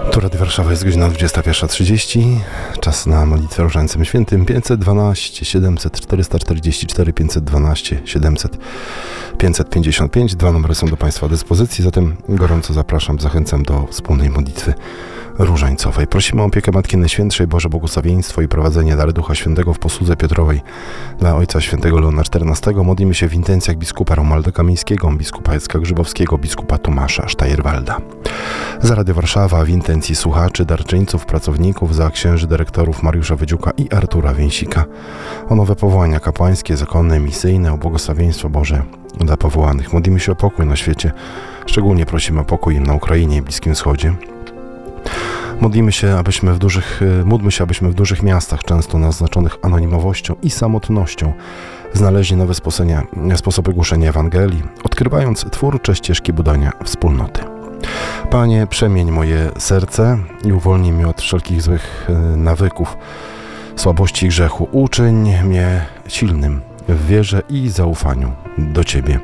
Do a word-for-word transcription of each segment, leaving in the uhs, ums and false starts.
Tu Radio Warszawa, jest godzina dwudziesta pierwsza trzydzieści. Czas na modlitwę Różańcem Świętym. Pięćset dwanaście siedemset czterysta czterdzieści cztery, pięćset dwanaście siedemset pięćset pięćdziesiąt pięć. Dwa numery są do Państwa dyspozycji, zatem gorąco zapraszam, zachęcam do wspólnej modlitwy różańcowej. Prosimy o opiekę Matki Najświętszej, Boże błogosławieństwo i prowadzenie dary Ducha Świętego w posłudze Piotrowej dla Ojca Świętego Leona czternastego. Modlimy się w intencjach biskupa Romualda Kamińskiego, biskupa Jacka Grzybowskiego, biskupa Tomasza Sztajerwalda. Za Radio Warszawa w intencji słuchaczy, darczyńców, pracowników, za księży dyrektorów Mariusza Wydziuka i Artura Więsika. O nowe powołania kapłańskie, zakonne, misyjne, o błogosławieństwo Boże dla powołanych. Modlimy się o pokój na świecie. Szczególnie prosimy o pokój na Ukrainie i Bliskim Wschodzie. Modlimy się, abyśmy w dużych, módlmy się, abyśmy w dużych miastach, często naznaczonych anonimowością i samotnością, znaleźli nowe sposoby, sposoby głoszenia Ewangelii, odkrywając twórcze ścieżki budowania wspólnoty. Panie, przemień moje serce i uwolnij mnie od wszelkich złych nawyków, słabości i grzechu. Uczyń mnie silnym w wierze i zaufaniu do Ciebie.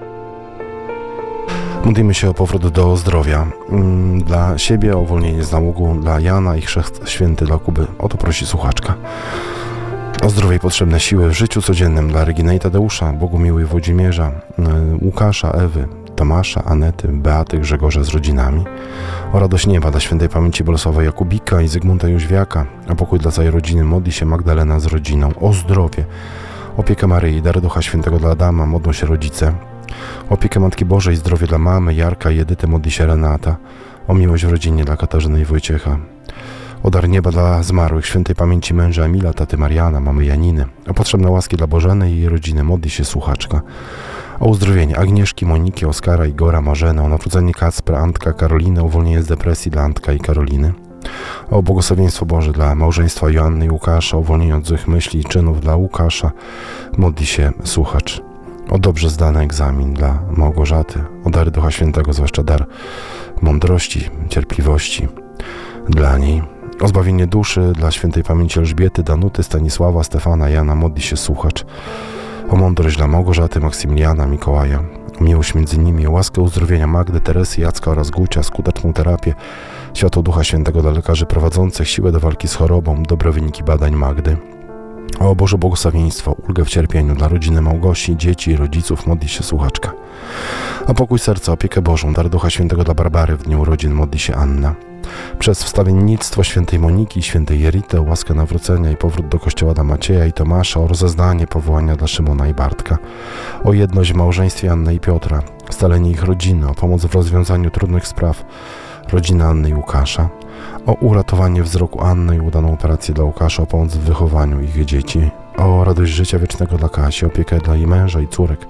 Modlimy się o powrót do zdrowia dla siebie, o uwolnienie z nałogu dla Jana i chrzest święty dla Kuby. O to prosi słuchaczka. O zdrowie i potrzebne siły w życiu codziennym dla Reginy i Tadeusza, Bogumiły i Włodzimierza, Łukasza, Ewy, Tomasza, Anety, Beaty, Grzegorza z rodzinami. O radość nieba dla świętej pamięci Bolesława Jakubika i Zygmunta Jóźwiaka. O pokój dla całej rodziny modli się Magdalena z rodziną. O zdrowie, opiekę Maryi, dary Ducha Świętego dla Adama, modlą się rodzice. Opiekę Matki Bożej, zdrowie dla mamy, Jarka i Edyty, modli się Renata. O miłość w rodzinie dla Katarzyny i Wojciecha. O dar nieba dla zmarłych, świętej pamięci męża Emila, taty Mariana, mamy Janiny. O potrzebne łaski dla Bożeny i jej rodziny, modli się słuchaczka. O uzdrowienie Agnieszki, Moniki, Oskara, Igora, Marzena. O nawrócenie Kacpra, Antka, Karoliny. O uwolnienie z depresji dla Antka i Karoliny. O błogosławieństwo Boże dla małżeństwa Joanny i Łukasza. O uwolnienie od złych myśli i czynów dla Łukasza, modli się słuchacz. O dobrze zdany egzamin dla Małgorzaty, o dary Ducha Świętego, zwłaszcza dar mądrości, cierpliwości dla niej. O zbawienie duszy dla świętej pamięci Elżbiety, Danuty, Stanisława, Stefana, Jana, modli się słuchacz. O mądrość dla Małgorzaty, Maksymiliana, Mikołaja. O miłość między nimi, o łaskę uzdrowienia Magdy, Teresy, Jacka oraz Gucia, skuteczną terapię, światło Ducha Świętego dla lekarzy prowadzących, siłę do walki z chorobą, dobre wyniki badań Magdy. O Boże błogosławieństwo, ulgę w cierpieniu dla rodziny Małgosi, dzieci i rodziców, modli się słuchaczka. O pokój serca, opiekę Bożą, dar Ducha Świętego dla Barbary w dniu urodzin, modli się Anna. Przez wstawiennictwo świętej Moniki, świętej Jerity, o łaskę nawrócenia i powrót do kościoła dla Macieja i Tomasza, o rozeznanie powołania dla Szymona i Bartka. O jedność w małżeństwie Anny i Piotra, scalenie ich rodziny, o pomoc w rozwiązaniu trudnych spraw rodziny Anny i Łukasza. O uratowanie wzroku Anny i udaną operację dla Łukasza, o pomoc w wychowaniu ich dzieci. O radość życia wiecznego dla Kasi, opiekę dla jej męża i córek.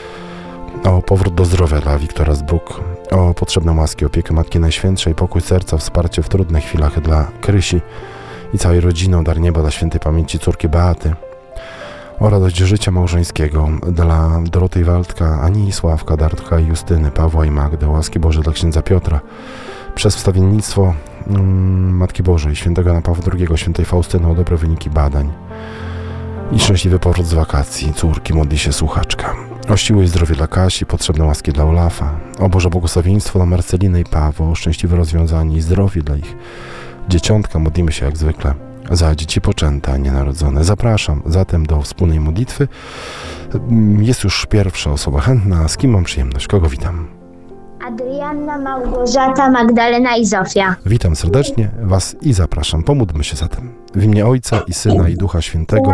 O powrót do zdrowia dla Wiktora Zbruk. O potrzebne łaski, opiekę Matki Najświętszej, pokój serca, wsparcie w trudnych chwilach dla Krysi i całej rodziny, o dar nieba dla świętej pamięci córki Beaty. O radość życia małżeńskiego dla Doroty i Waldka, Ani i Sławka, Dartka i Justyny, Pawła i Magdy. O łaski Boże dla księdza Piotra. Przez wstawiennictwo mm, Matki Bożej, świętego Jana Pawła drugiego, świętej Faustyny, o dobre wyniki badań i szczęśliwy powrót z wakacji córki, modli się słuchaczka. O siłę i zdrowie dla Kasi, potrzebne łaski dla Olafa. O Boże błogosławieństwo dla Marceliny i Pawła, o szczęśliwe rozwiązanie i zdrowie dla ich dzieciątka, modlimy się jak zwykle za dzieci poczęte, a nienarodzone. Zapraszam zatem do wspólnej modlitwy. Jest już pierwsza osoba chętna. Z kim mam przyjemność? Kogo witam? Adrianna, Małgorzata, Magdalena i Zofia. Witam serdecznie Was i zapraszam. Pomódlmy się zatem. W imię Ojca i Syna i Ducha Świętego.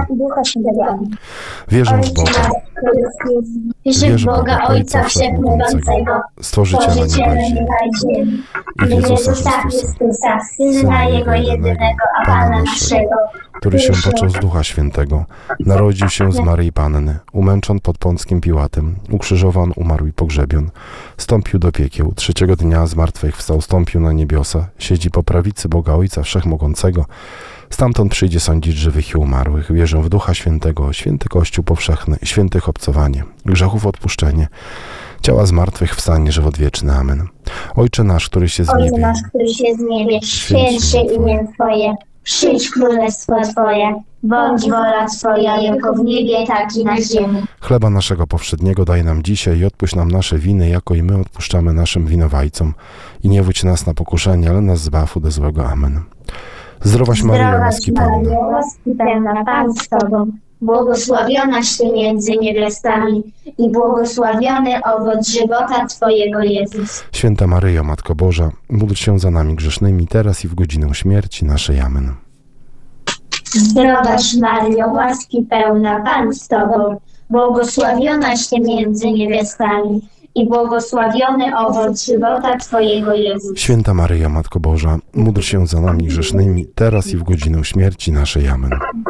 Wierzę w Boga. Wierzę w Boga, Ojca Wszechmogącego, Stworzyciela nieba i ziemi, i w Jezusa Chrystusa, Syna Jego jedynego, a Pana naszego, który się począł z Ducha Świętego, narodził się z Maryi Panny, umęczon pod Pąckim Piłatem, ukrzyżowan, umarł i pogrzebion, stąpił do piekieł, trzeciego dnia zmartwychwstał, stąpił na niebiosa, siedzi po prawicy Boga Ojca Wszechmogącego, stamtąd przyjdzie sądzić żywych i umarłych. Wierzę w Ducha Świętego, święty Kościół powszechny, świętych obcowanie, grzechów odpuszczenie, ciała zmartwychwstanie, żywot wieczny. Amen. Ojcze nasz, któryś jest w niebie, Ojcze nasz, któryś jest w niebie, święć się imię Twoje. Przyjdź królestwo Twoje, bądź wola Twoja, jako w niebie, tak i na ziemi. Chleba naszego powszedniego daj nam dzisiaj i odpuść nam nasze winy, jako i my odpuszczamy naszym winowajcom. I nie wódź nas na pokuszenie, ale nas zbaw ode złego. Amen. Zdrowaś Maryjo, łaski pełna. Maryjo, łaski pełna, Pan z Tobą, błogosławionaś Ty między niewiastami i błogosławiony owoc żywota Twojego, Jezus. Święta Maryjo, Matko Boża, módl się za nami grzesznymi, teraz i w godzinę śmierci naszej. Amen. Zdrowaś Maryjo, łaski pełna, Pan z Tobą, błogosławionaś Ty między niewiastami i błogosławiony owoc żywota Twojego, Jezus. Święta Maryjo, Matko Boża, módl się za nami grzesznymi, teraz i w godzinę śmierci naszej. Amen.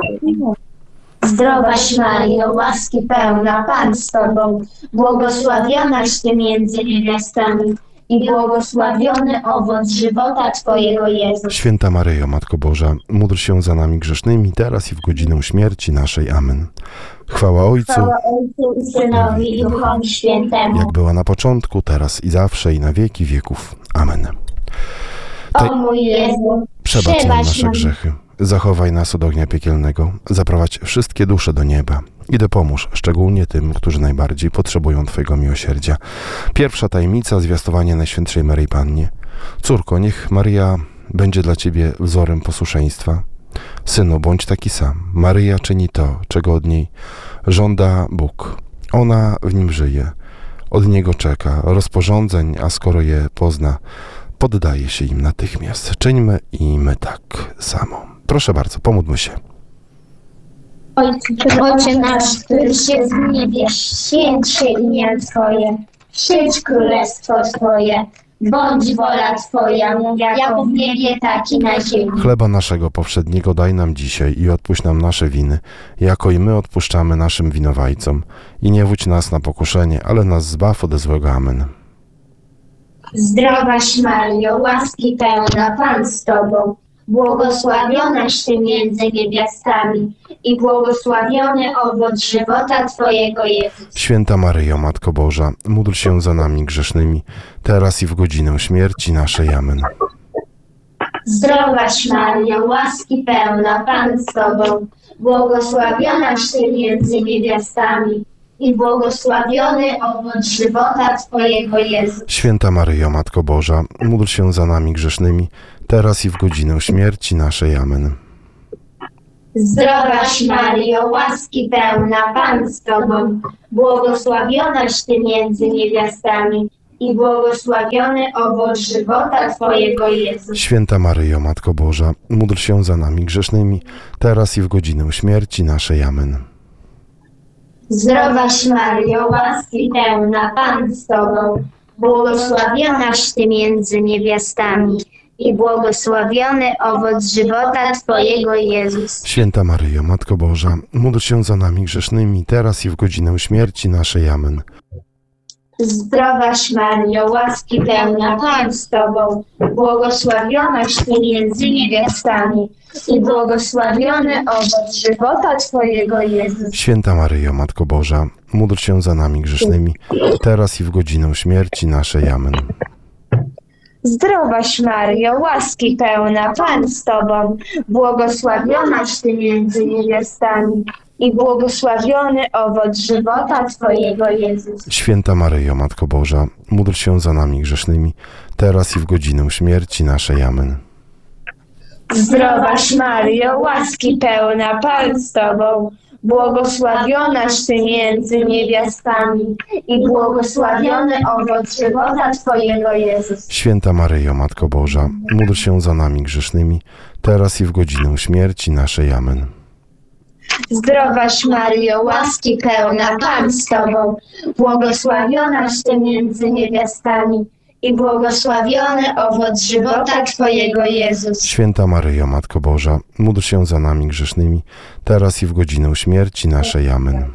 Zdrowaś Maryjo, łaski pełna, Pan z Tobą, błogosławionaś Ty między niewiastami i błogosławiony owoc żywota Twojego, Jezus. Święta Maryjo, Matko Boża, módl się za nami grzesznymi, teraz i w godzinę śmierci naszej. Amen. Chwała Ojcu, Chwała Ojcu i Synowi i Duchowi Świętemu. jak była na początku, teraz i zawsze, i na wieki wieków. Amen. Taj- O mój Jezu, Przebacz nam nasze nam. grzechy, zachowaj nas od ognia piekielnego, zaprowadź wszystkie dusze do nieba i dopomóż szczególnie tym, którzy najbardziej potrzebują Twojego miłosierdzia. Pierwsza tajemnica, zwiastowanie Najświętszej Maryi Pannie. Córko, niech Maryja będzie dla Ciebie wzorem posłuszeństwa. Synu, bądź taki sam. Maryja czyni to, czego od niej żąda Bóg. Ona w nim żyje, od Niego czeka rozporządzeń, a skoro je pozna, poddaje się im natychmiast. Czyńmy i my tak samo. Proszę bardzo, pomódlmy się. Ojcze nasz, któryś jest w niebie, święć się imię Twoje, przyjdź królestwo Twoje, bądź wola Twoja, jako w niebie, tak i na ziemi. Chleba naszego powszedniego daj nam dzisiaj i odpuść nam nasze winy, jako i my odpuszczamy naszym winowajcom. I nie wódź nas na pokuszenie, ale nas zbaw ode złego. Amen. Zdrowaś Maryjo, łaski pełna, Pan z Tobą, błogosławionaś Ty między niewiastami i błogosławiony owoc żywota Twojego, Jezus. Święta Maryjo, Matko Boża, módl się za nami grzesznymi, teraz i w godzinę śmierci naszej. Amen. Zdrowaś Maryjo, łaski pełna, Pan z Tobą, błogosławionaś Ty między niewiastami i błogosławiony owoc żywota Twojego, Jezus. Święta Maryjo, Matko Boża, módl się za nami grzesznymi, teraz i w godzinę śmierci naszej. Amen. Zdrowaś Maryjo, łaski pełna, Pan z Tobą, błogosławionaś Ty między niewiastami i błogosławiony owoc żywota Twojego, Jezus. Święta Maryjo, Matko Boża, módl się za nami grzesznymi, teraz i w godzinę śmierci naszej. Amen. Zdrowaś Maryjo, łaski pełna, Pan z Tobą, błogosławionaś Ty między niewiastami i błogosławiony owoc żywota Twojego, Jezus. Święta Maryjo, Matko Boża, módl się za nami grzesznymi, teraz i w godzinę śmierci naszej. Amen. Zdrowaś Maryjo, łaski pełna, Pan z Tobą, błogosławionaś Ty między niewiastami i błogosławiony owoc żywota Twojego, Jezus. Święta Maryjo, Matko Boża, módl się za nami grzesznymi, teraz i w godzinę śmierci naszej. Amen. Zdrowaś Maryjo, łaski pełna, Pan z Tobą, błogosławionaś Ty między niewiastami i błogosławiony owoc żywota Twojego, Jezus. Święta Maryjo, Matko Boża, módl się za nami grzesznymi, teraz i w godzinę śmierci naszej. Amen. Zdrowaś Maryjo, łaski pełna, Pan z Tobą, błogosławionaś Ty między niewiastami i błogosławiony owoc żywota Twojego, Jezus. Święta Maryjo, Matko Boża, módl się za nami grzesznymi, teraz i w godzinę śmierci naszej. Amen. Zdrowaś Maryjo, łaski pełna, Pan z Tobą, błogosławionaś Ty między niewiastami i błogosławiony owoc żywota Twojego, Jezus. Święta Maryjo, Matko Boża, módl się za nami grzesznymi, teraz i w godzinę śmierci naszej. Amen.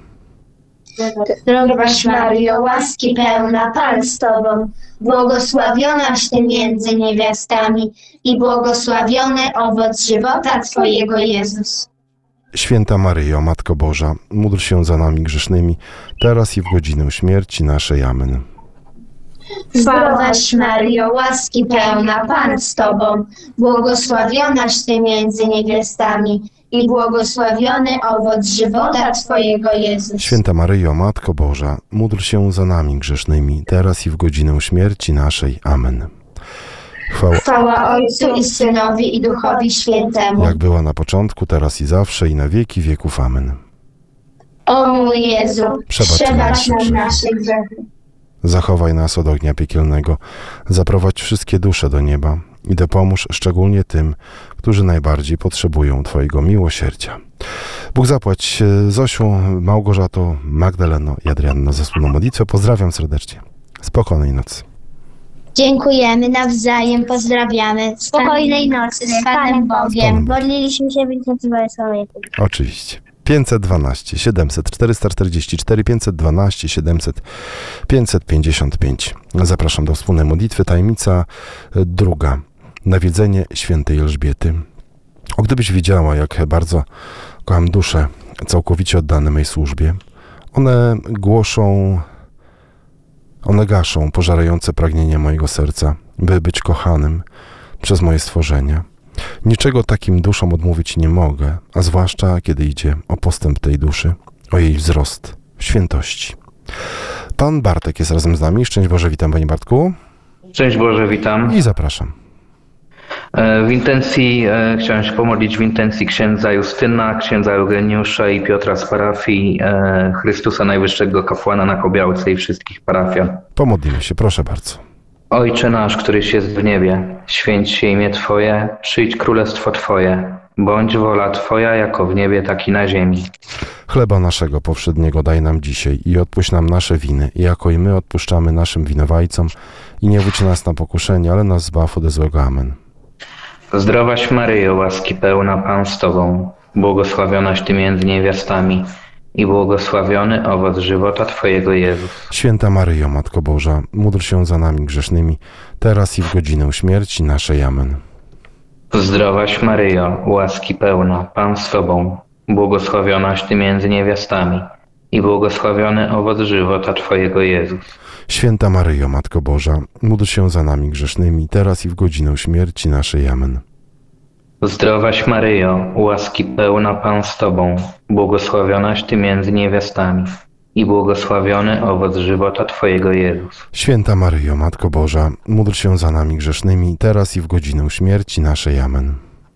Zdrowaś Maryjo, łaski pełna, Pan z Tobą, błogosławionaś Ty między niewiastami i błogosławiony owoc żywota Twojego, Jezus. Święta Maryjo, Matko Boża, módl się za nami grzesznymi, teraz i w godzinę śmierci naszej. Amen. Zdrowaś Maryjo, łaski pełna, Pan z Tobą, błogosławionaś Ty między niewiastami i błogosławiony owoc żywota Twojego Jezus. Święta Maryjo, Matko Boża, módl się za nami grzesznymi, teraz i w godzinę śmierci naszej. Amen. Chwała, Chwała Ojcu i Synowi i Duchowi Świętemu. jak była na początku, teraz i zawsze, i na wieki wieków. Amen. O mój Jezu, Przebacz przebacz nam nam nasze grzechy. Zachowaj nas od ognia piekielnego, zaprowadź wszystkie dusze do nieba i dopomóż szczególnie tym, którzy najbardziej potrzebują Twojego miłosierdzia. Bóg zapłać Zosiu, Małgorzato, Magdaleno i Adrianno za wspólną modlitwę. Pozdrawiam serdecznie. Spokojnej nocy. Dziękujemy nawzajem, pozdrawiamy. Spokojnej nocy z Panem Bogiem. Modliliśmy się, więc nazywamy słowo. Oczywiście. pięćset dwanaście siedemset czterysta czterdzieści cztery, pięćset dwanaście siedemset pięćset pięćdziesiąt pięć. Zapraszam do wspólnej modlitwy. Tajemnica druga. Nawiedzenie świętej Elżbiety. O, gdybyś wiedziała, jak bardzo kocham dusze całkowicie oddane mej służbie. One głoszą, one gaszą pożarające pragnienie mojego serca, by być kochanym przez moje stworzenia. Niczego takim duszom odmówić nie mogę, a zwłaszcza kiedy idzie o postęp tej duszy, o jej wzrost w świętości. Pan Bartek jest razem z nami. Szczęść Boże, witam Panie Bartku. Szczęść Boże, witam. I zapraszam. E, W intencji, e, chciałem się pomodlić w intencji księdza Justyna, księdza Eugeniusza i Piotra z parafii e, Chrystusa Najwyższego Kapłana na Kobiałce i wszystkich parafian. Pomodlimy się, proszę bardzo. Ojcze nasz, któryś jest w niebie, święć się imię Twoje, przyjdź królestwo Twoje, bądź wola Twoja jako w niebie, tak i na ziemi. Chleba naszego powszedniego daj nam dzisiaj i odpuść nam nasze winy, jako i my odpuszczamy naszym winowajcom. I nie wódź nas na pokuszenie, ale nas zbaw ode złego. Amen. Zdrowaś Maryjo, łaski pełna, Pan z Tobą, błogosławionaś Ty między niewiastami i błogosławiony owoc żywota Twojego Jezus. Święta Maryjo, Matko Boża, módl się za nami grzesznymi, teraz i w godzinę śmierci naszej. Amen. Zdrowaś Maryjo, łaski pełna, Pan z Tobą, błogosławionaś Ty między niewiastami i błogosławiony owoc żywota Twojego Jezus. Święta Maryjo, Matko Boża, módl się za nami grzesznymi, teraz i w godzinę śmierci naszej. Amen. Zdrowaś Maryjo, łaski pełna, Pan z Tobą, błogosławionaś Ty między niewiastami i błogosławiony owoc żywota Twojego Jezus. Święta Maryjo, Matko Boża, módl się za nami grzesznymi, teraz i w godzinę śmierci naszej. Amen.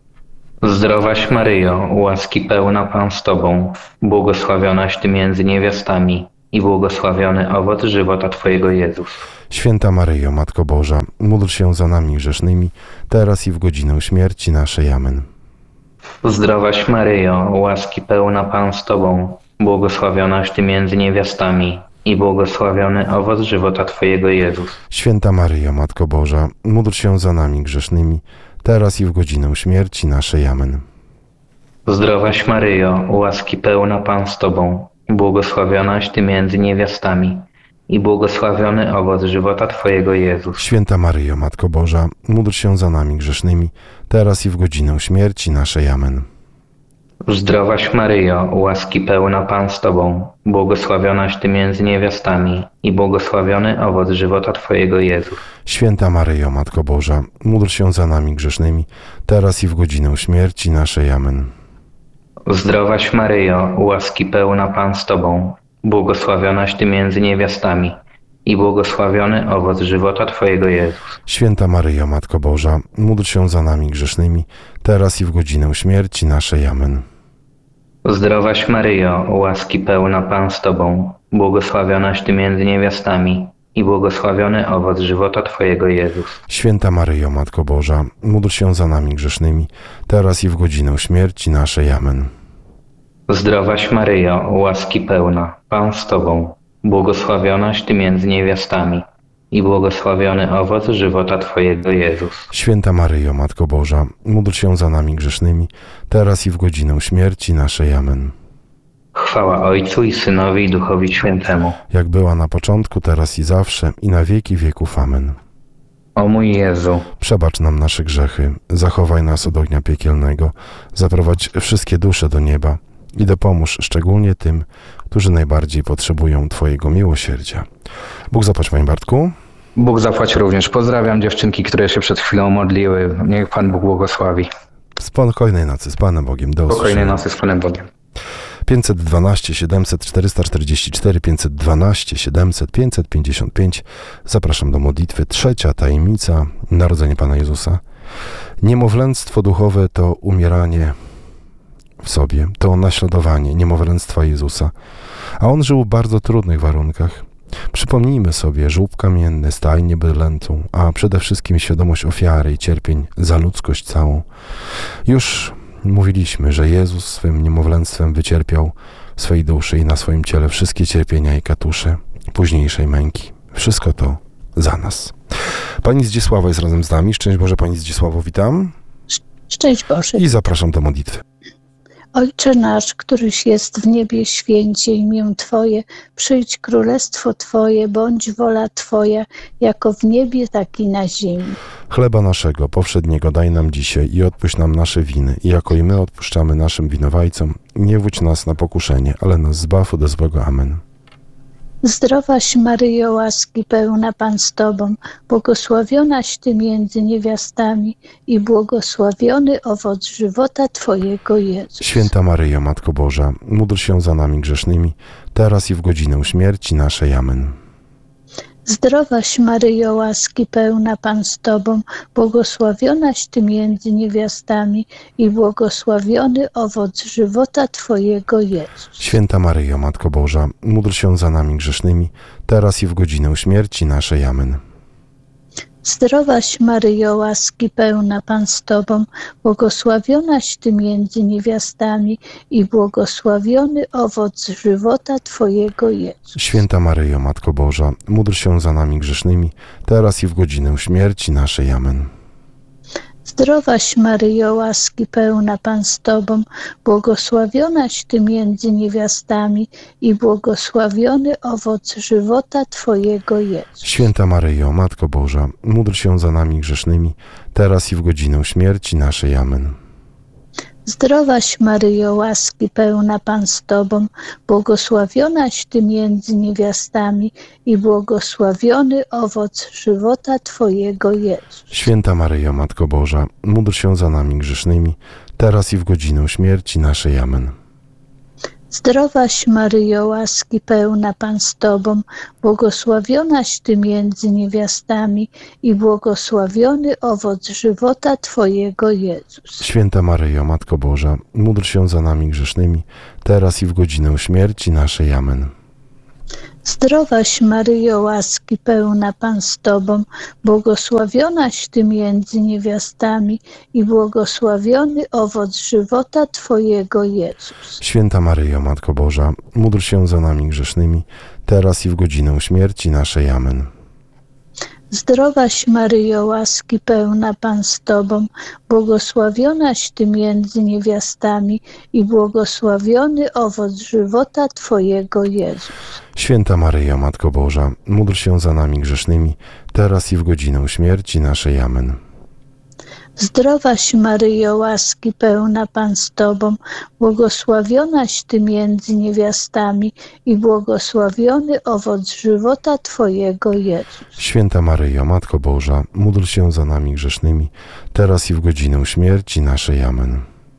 Zdrowaś Maryjo, łaski pełna, Pan z Tobą, błogosławionaś Ty między niewiastami i błogosławiony owoc żywota Twojego Jezus. Święta Maryjo, Matko Boża, módl się za nami grzesznymi, teraz i w godzinę śmierci naszej. Amen. Zdrowaś Maryjo, łaski pełna, Pan z Tobą, błogosławionaś Ty między niewiastami i błogosławiony owoc żywota Twojego Jezus. Święta Maryjo, Matko Boża, módl się za nami grzesznymi, teraz i w godzinę śmierci naszej. Amen. Zdrowaś Maryjo, łaski pełna, Pan z Tobą, błogosławionaś Ty między niewiastami i błogosławiony owoc żywota Twojego Jezus. Święta Maryjo, Matko Boża, módl się za nami grzesznymi, teraz i w godzinę śmierci naszej. Amen. Zdrowaś Maryjo, łaski pełna, Pan z Tobą, błogosławionaś Ty między niewiastami i błogosławiony owoc żywota Twojego Jezus. Święta Maryjo, Matko Boża, módl się za nami grzesznymi, teraz i w godzinę śmierci naszej. Amen. Zdrowaś Maryjo, łaski pełna, Pan z Tobą, błogosławionaś Ty między niewiastami i błogosławiony owoc żywota Twojego Jezus. Święta Maryjo, Matko Boża, módl się za nami grzesznymi, teraz i w godzinę śmierci naszej. Amen. Zdrowaś Maryjo, łaski pełna, Pan z Tobą, błogosławionaś Ty między niewiastami i błogosławiony owoc żywota Twojego Jezus. Święta Maryjo, Matko Boża, módl się za nami grzesznymi, teraz i w godzinę śmierci naszej. Amen. Zdrowaś Maryjo, łaski pełna, Pan z Tobą, błogosławionaś Ty między niewiastami i błogosławiony owoc żywota Twojego Jezus. Święta Maryjo, Matko Boża, módl się za nami grzesznymi, teraz i w godzinę śmierci naszej. Amen. Chwała Ojcu i Synowi i Duchowi Świętemu. Jak była na początku, teraz i zawsze, i na wieki wieków. Amen. O mój Jezu, Przebacz nam nasze grzechy, zachowaj nas od ognia piekielnego, zaprowadź wszystkie dusze do nieba i dopomóż szczególnie tym, którzy najbardziej potrzebują Twojego miłosierdzia. Bóg zapłać, Panie Bartku. Bóg zapłać również. Pozdrawiam dziewczynki, które się przed chwilą modliły. Niech Pan Bóg błogosławi. Spokojnej nocy z Panem Bogiem. Do Spokojnej usłyszenia. nocy z Panem Bogiem. pięćset dwanaście siedemset czterysta czterdzieści cztery, pięćset dwanaście siedemset pięćset pięćdziesiąt pięć. Zapraszam do modlitwy. Trzecia tajemnica Narodzenie Pana Jezusa. Niemowlęctwo duchowe to umieranie w sobie, to naśladowanie niemowlęctwa Jezusa. A On żył w bardzo trudnych warunkach. Przypomnijmy sobie żłób kamienny, stajnię bydlętą, a przede wszystkim świadomość ofiary i cierpień za ludzkość całą. Już mówiliśmy, że Jezus swym niemowlęctwem wycierpiał w swej duszy i na swoim ciele wszystkie cierpienia i katusze późniejszej męki. Wszystko to za nas. Pani Zdzisława jest razem z nami. Szczęść Boże, Pani Zdzisławo, witam Szczęść Boże. i zapraszam do modlitwy. Ojcze nasz, któryś jest w niebie, święcie imię Twoje, przyjdź królestwo Twoje, bądź wola Twoja, jako w niebie, tak i na ziemi. Chleba naszego powszedniego daj nam dzisiaj i odpuść nam nasze winy, i jako i my odpuszczamy naszym winowajcom. Nie wódź nas na pokuszenie, ale nas zbaw ode złego. Amen. Zdrowaś Maryjo, łaski pełna Pan z Tobą, błogosławionaś Ty między niewiastami i błogosławiony owoc żywota Twojego, Jezus. Święta Maryjo, Matko Boża, módl się za nami grzesznymi, teraz i w godzinę śmierci naszej. Amen. Zdrowaś Maryjo, łaski pełna Pan z Tobą, błogosławionaś Ty między niewiastami i błogosławiony owoc żywota Twojego, Jezus. Święta Maryjo, Matko Boża, módl się za nami grzesznymi, teraz i w godzinę śmierci naszej. Amen. Zdrowaś Maryjo, łaski pełna Pan z Tobą, błogosławionaś Ty między niewiastami i błogosławiony owoc żywota Twojego, Jezus. Święta Maryjo, Matko Boża, módl się za nami grzesznymi, teraz i w godzinę śmierci naszej. Amen. Zdrowaś Maryjo, łaski pełna Pan z Tobą, błogosławionaś Ty między niewiastami i błogosławiony owoc żywota Twojego, Jezus. Święta Maryjo, Matko Boża, módl się za nami grzesznymi, teraz i w godzinę śmierci naszej. Amen. Zdrowaś Maryjo, łaski pełna Pan z Tobą, błogosławionaś Ty między niewiastami i błogosławiony owoc żywota Twojego, Jezus. Święta Maryjo, Matko Boża, módl się za nami grzesznymi, teraz i w godzinę śmierci naszej. Amen. Zdrowaś Maryjo, łaski pełna Pan z Tobą, błogosławionaś Ty między niewiastami i błogosławiony owoc żywota Twojego, Jezus. Święta Maryjo, Matko Boża, módl się za nami grzesznymi, teraz i w godzinę śmierci naszej. Amen. Zdrowaś Maryjo, łaski pełna Pan z Tobą, błogosławionaś Ty między niewiastami i błogosławiony owoc żywota Twojego, Jezus. Święta Maryjo, Matko Boża, módl się za nami grzesznymi, teraz i w godzinę śmierci naszej. Amen. Zdrowaś Maryjo, łaski pełna Pan z Tobą, błogosławionaś Ty między niewiastami i błogosławiony owoc żywota Twojego, Jezus. Święta Maryjo, Matko Boża, módl się za nami grzesznymi, teraz i w godzinę śmierci naszej. Amen. Zdrowaś Maryjo, łaski pełna Pan z Tobą, błogosławionaś Ty między niewiastami i błogosławiony owoc żywota Twojego, Jezus. Święta Maryjo, Matko Boża, módl się za nami grzesznymi, teraz i w godzinę śmierci naszej. Amen.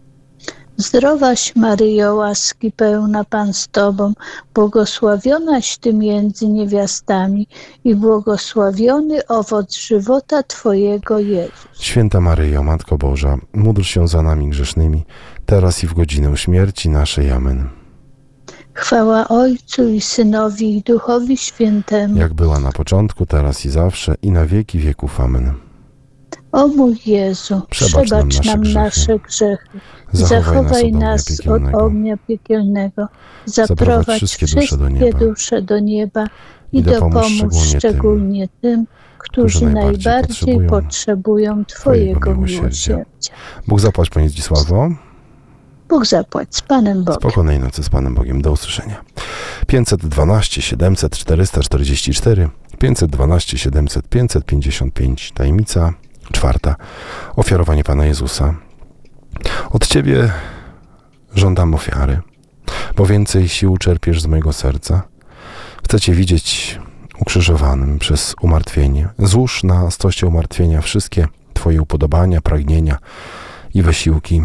Zdrowaś Maryjo, łaski pełna Pan z Tobą, błogosławionaś Ty między niewiastami i błogosławiony owoc żywota Twojego, Jezus. Święta Maryjo, Matko Boża, módl się za nami grzesznymi, teraz i w godzinę śmierci naszej. Amen. Chwała Ojcu i Synowi i Duchowi Świętemu. Jak była na początku, teraz i zawsze, i na wieki wieków. Amen. O mój Jezu, Przebacz nam przebacz nam nasze nasze grzechy, Zachowaj zachowaj nas od ognia nas od piekielnego. ognia piekielnego, Zaprowadź zaprowadź wszystkie wszystkie dusze do nieba. dusze do nieba i, I dopomóż dopomóż szczególnie szczególnie tym, którzy którzy najbardziej najbardziej potrzebują potrzebują Twojego Twojego miłosierdzia. miłosierdzia. Bóg zapłać, Pani Zdzisławo. Bóg zapłać z Panem Bogiem. Spokojnej nocy z Panem Bogiem. Do usłyszenia. pięćset dwanaście siedemset czterysta czterdzieści cztery, pięćset dwanaście siedemset pięćset pięćdziesiąt pięć. Tajemnica czwarta. Ofiarowanie Pana Jezusa. Od Ciebie żądam ofiary, bo więcej sił czerpiesz z mojego serca. Chcę Cię widzieć ukrzyżowanym przez umartwienie. Złóż na stosie umartwienia wszystkie Twoje upodobania, pragnienia i wysiłki.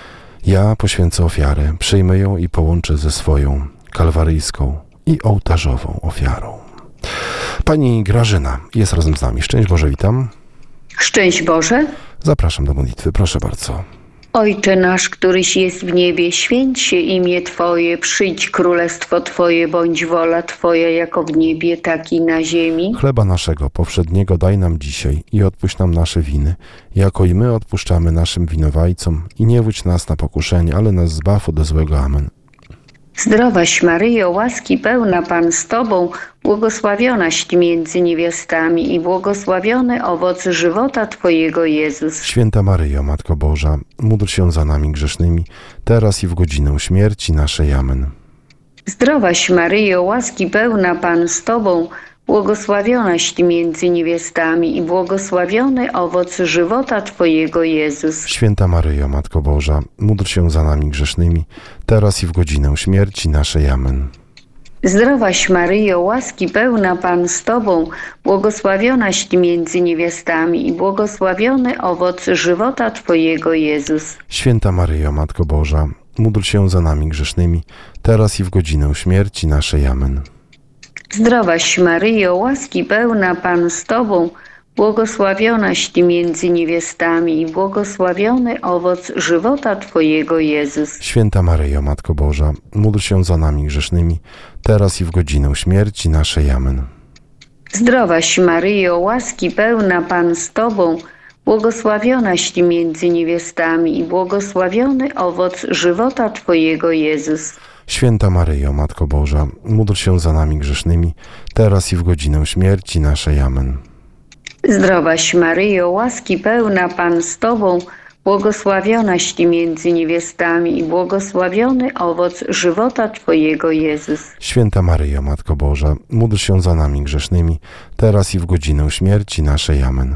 Ja poświęcę ofiarę, przyjmę ją i połączę ze swoją kalwaryjską i ołtarzową ofiarą. Pani Grażyna jest razem z nami. Szczęść Boże, witam. Szczęść Boże. Zapraszam do modlitwy, proszę bardzo. Ojcze nasz, któryś jest w niebie, święć się imię Twoje, przyjdź królestwo Twoje, bądź wola Twoja jako w niebie, tak i na ziemi. Chleba naszego powszedniego daj nam dzisiaj i odpuść nam nasze winy, jako i my odpuszczamy naszym winowajcom i nie wódź nas na pokuszenie, ale nas zbaw od złego. Amen. Zdrowaś Maryjo, łaski pełna Pan z Tobą, błogosławionaś Ty między niewiastami i błogosławiony owoc żywota Twojego Jezus. Święta Maryjo, Matko Boża, módl się za nami grzesznymi, teraz i w godzinę śmierci naszej. Amen. Zdrowaś Maryjo, łaski pełna Pan z Tobą, błogosławionaś Ty między niewiastami i błogosławiony owoc żywota Twojego Jezus. Święta Maryjo, Matko Boża, módl się za nami grzesznymi, teraz i w godzinę śmierci naszej. Amen. Zdrowaś Maryjo, łaski pełna Pan z Tobą, błogosławionaś Ty między niewiastami i błogosławiony owoc żywota Twojego Jezus. Święta Maryjo, Matko Boża, módl się za nami grzesznymi, teraz i w godzinę śmierci naszej. Amen. Zdrowaś Maryjo, łaski pełna Pan z Tobą, błogosławionaś Ty między niewiastami i błogosławiony owoc żywota Twojego Jezus. Święta Maryjo, Matko Boża, módl się za nami grzesznymi, teraz i w godzinę śmierci naszej. Amen. Zdrowaś Maryjo, łaski pełna Pan z Tobą, błogosławionaś Ty między niewiastami i błogosławiony owoc żywota Twojego Jezus. Święta Maryjo, Matko Boża, módl się za nami grzesznymi, teraz i w godzinę śmierci naszej. Amen. Zdrowaś Maryjo, łaski pełna Pan z Tobą, błogosławionaś Ty między niewiastami i błogosławiony owoc żywota Twojego Jezus. Święta Maryjo, Matko Boża, módl się za nami grzesznymi, teraz i w godzinę śmierci naszej. Amen.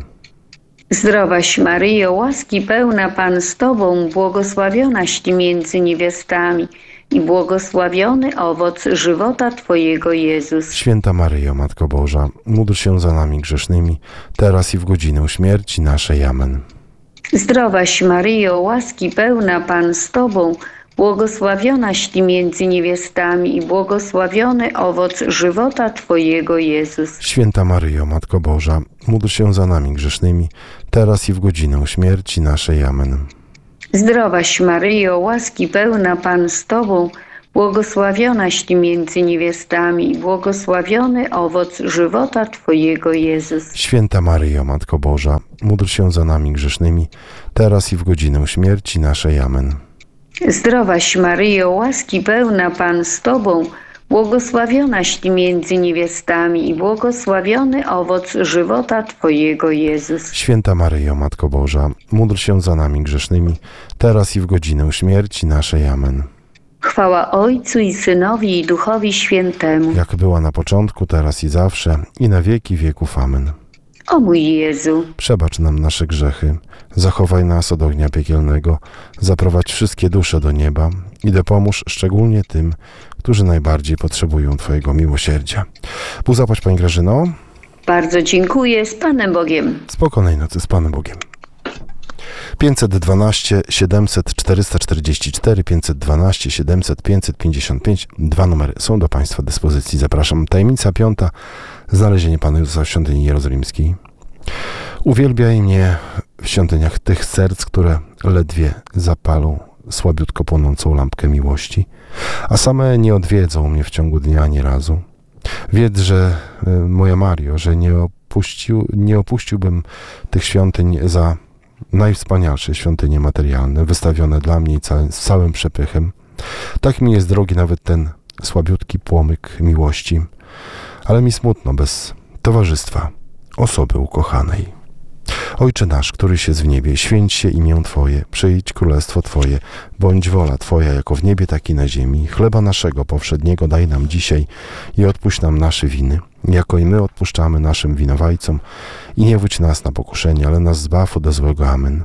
Zdrowaś Maryjo, łaski pełna Pan z Tobą, błogosławionaś Ty między niewiastami i błogosławiony owoc żywota Twojego Jezus. Święta Maryjo, Matko Boża, módl się za nami grzesznymi, teraz i w godzinę śmierci naszej. Amen. Zdrowaś Maryjo, łaski pełna Pan z Tobą, błogosławionaś Ty między niewiastami i błogosławiony owoc żywota Twojego Jezus. Święta Maryjo, Matko Boża, módl się za nami grzesznymi, teraz i w godzinę śmierci naszej. Amen. Zdrowaś Maryjo, łaski pełna Pan z Tobą, błogosławionaś Ty między niewiastami i błogosławiony owoc żywota Twojego Jezus. Święta Maryjo, Matko Boża, módl się za nami grzesznymi, teraz i w godzinę śmierci naszej. Amen. Zdrowaś Maryjo, łaski pełna Pan z Tobą, błogosławionaś Ty między niewiastami i błogosławiony owoc żywota Twojego Jezus. Święta Maryjo, Matko Boża, módl się za nami grzesznymi, teraz i w godzinę śmierci naszej. Amen. Chwała Ojcu i Synowi i Duchowi Świętemu. Jak była na początku, teraz i zawsze, i na wieki wieków. Amen. O mój Jezu, Przebacz nam nasze grzechy, zachowaj nas od ognia piekielnego, zaprowadź wszystkie dusze do nieba i dopomóż szczególnie tym, którzy najbardziej potrzebują Twojego miłosierdzia. Bóg zapłać, Pani Grażyno. bardzo dziękuję, z Panem Bogiem. Spokojnej nocy z Panem Bogiem. pięćset dwanaście siedemset czterysta czterdzieści cztery, pięćset dwanaście siedemset pięćset pięćdziesiąt pięć. Dwa numery są do Państwa dyspozycji. Zapraszam. Tajemnica piąta. Znalezienie Pana Jezusa w świątyni jerozolimskiej. Uwielbiaj mnie w świątyniach tych serc, które ledwie zapalą słabiutko płonącą lampkę miłości, a same nie odwiedzą mnie w ciągu dnia ani razu. Wiedz, że moja Mario, że nie, opuścił, nie opuściłbym tych świątyń za najwspanialsze świątynie materialne, wystawione dla mnie całym, z całym przepychem. Tak mi jest drogi nawet ten słabiutki płomyk miłości, ale mi smutno bez towarzystwa osoby ukochanej. Ojcze nasz, któryś jest w niebie, święć się imię Twoje, przyjdź królestwo Twoje, bądź wola Twoja jako w niebie, tak i na ziemi. Chleba naszego powszedniego daj nam dzisiaj i odpuść nam nasze winy, jako i my odpuszczamy naszym winowajcom. I nie wódź nas na pokuszenie, ale nas zbaw od złego. Amen.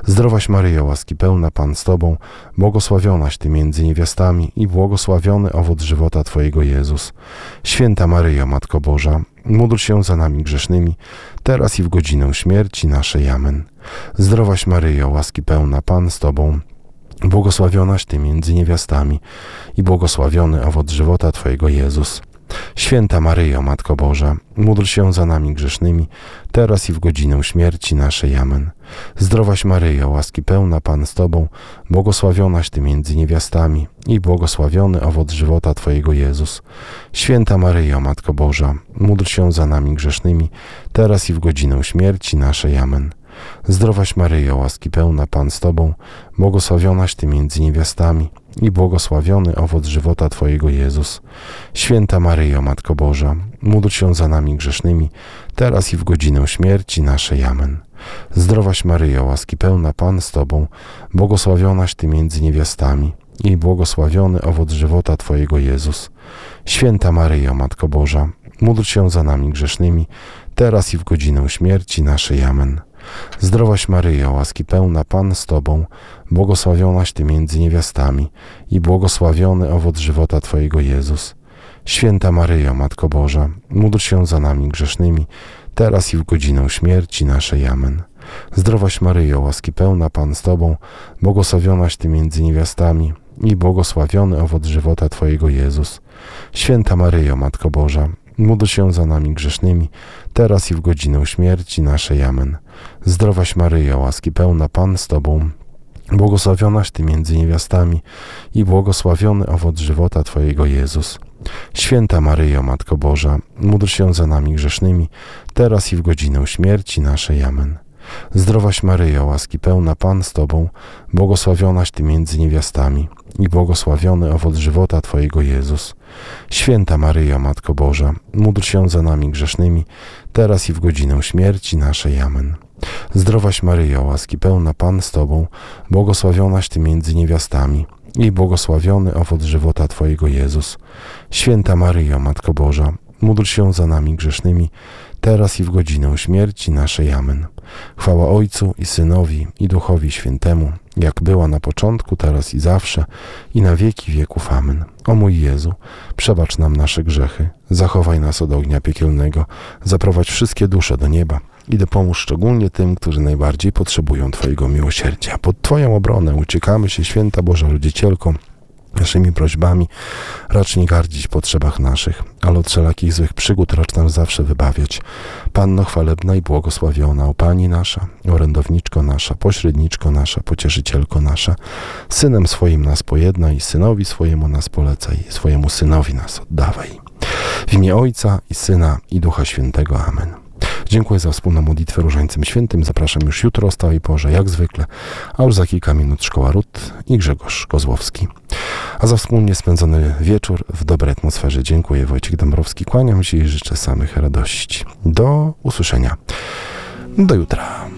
Zdrowaś Maryjo, łaski pełna, Pan z Tobą, błogosławionaś Ty między niewiastami i błogosławiony owoc żywota Twojego Jezus. Święta Maryjo, Matko Boża, módl się za nami grzesznymi, teraz i w godzinę śmierci naszej. Amen. Zdrowaś Maryjo, łaski pełna, Pan z Tobą, błogosławionaś Ty między niewiastami i błogosławiony owoc żywota Twojego Jezus. Święta Maryjo, Matko Boża, módl się za nami grzesznymi, teraz i w godzinę śmierci naszej. Amen. Zdrowaś Maryjo, łaski pełna, Pan z Tobą, błogosławionaś Ty między niewiastami i błogosławiony owoc żywota Twojego Jezus. Święta Maryjo, Matko Boża, módl się za nami grzesznymi, teraz i w godzinę śmierci naszej. Amen. Zdrowaś Maryjo, łaski pełna, Pan z Tobą, błogosławionaś Ty między niewiastami i błogosławiony owoc żywota Twojego Jezus. Święta Maryjo, Matko Boża, módl się za nami grzesznymi, teraz i w godzinę śmierci naszej. Amen. Zdrowaś Maryjo, łaski pełna, Pan z Tobą, błogosławionaś Ty między niewiastami i błogosławiony owoc żywota Twojego Jezus. Święta Maryjo, Matko Boża, módl się za nami grzesznymi, teraz i w godzinę śmierci naszej. Amen. Zdrowaś Maryjo, łaski pełna, Pan z Tobą, błogosławionaś Ty między niewiastami i błogosławiony owoc żywota Twojego Jezus. Święta Maryjo, Matko Boża, módl się za nami grzesznymi, teraz i w godzinę śmierci naszej. Amen. Zdrowaś Maryjo, łaski pełna, Pan z Tobą, błogosławionaś Ty między niewiastami i błogosławiony owoc żywota Twojego Jezus. Święta Maryjo, Matko Boża, módl się za nami grzesznymi, teraz i w godzinę śmierci naszej. Amen. Zdrowaś Maryjo, łaski pełna, Pan z Tobą, błogosławionaś Ty między niewiastami i błogosławiony owoc żywota Twojego Jezus. Święta Maryjo, Matko Boża, módl się za nami grzesznymi, teraz i w godzinę śmierci naszej. Amen. Zdrowaś Maryjo, łaski pełna, Pan z Tobą, błogosławionaś Ty między niewiastami i błogosławiony owoc żywota Twojego Jezus. Święta Maryjo, Matko Boża, módl się za nami grzesznymi, teraz i w godzinę śmierci naszej. Amen. Zdrowaś Maryjo, łaski pełna, Pan z Tobą, błogosławionaś Ty między niewiastami i błogosławiony owoc żywota Twojego Jezus. Święta Maryjo, Matko Boża, módl się za nami grzesznymi, teraz i w godzinę śmierci naszej. Amen. Chwała Ojcu i Synowi i Duchowi Świętemu, jak była na początku, teraz i zawsze, i na wieki wieków. Amen. O mój Jezu, przebacz nam nasze grzechy, zachowaj nas od ognia piekielnego, zaprowadź wszystkie dusze do nieba i dopomóż szczególnie tym, którzy najbardziej potrzebują Twojego miłosierdzia. Pod Twoją obronę uciekamy się, Święta Boża Rodzicielko, naszymi prośbami. Racz nie gardzić potrzebach naszych, ale od wszelakich złych przygód racz nam zawsze wybawiać. Panno chwalebna i błogosławiona, o Pani nasza, orędowniczko nasza, pośredniczko nasza, pocieszycielko nasza, Synem swoim nas pojednaj, Synowi swojemu nas polecaj, swojemu Synowi nas oddawaj. W imię Ojca i Syna i Ducha Świętego. Amen. Dziękuję za wspólną modlitwę Różańcem Świętym. Zapraszam już jutro o stałej porze, jak zwykle, a już za kilka minut Szkoła Rut i Grzegorz Kozłowski. A za wspólnie spędzony wieczór w dobrej atmosferze dziękuję. Wojciech Dąbrowski, kłaniam się i życzę samych radości. Do usłyszenia. Do jutra.